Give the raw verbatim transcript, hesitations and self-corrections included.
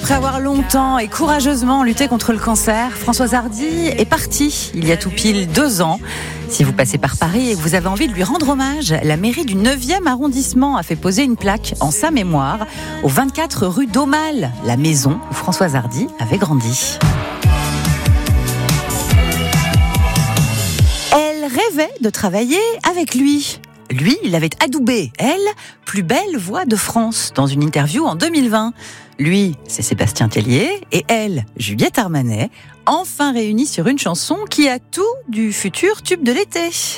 Après avoir longtemps et courageusement lutté contre le cancer, Françoise Hardy est partie il y a tout pile deux ans. Si vous passez par Paris et que vous avez envie de lui rendre hommage, la mairie du neuvième arrondissement a fait poser une plaque en sa mémoire au vingt-quatre rue d'Aumale, la maison où Françoise Hardy avait grandi. Elle rêvait de travailler avec lui. Lui, il avait adoubé, elle, plus belle voix de France, dans une interview en deux mille vingt. Lui, c'est Sébastien Tellier, et elle, Juliette Armanet, enfin réunis sur une chanson qui a tout du futur tube de l'été.